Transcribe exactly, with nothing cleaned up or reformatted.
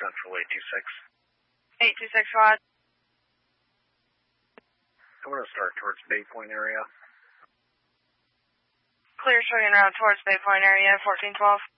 Central eight two six. eight two six, Rod. I'm going to start towards Bay Point area. Clear showing route towards Bay Point area, fourteen twelve.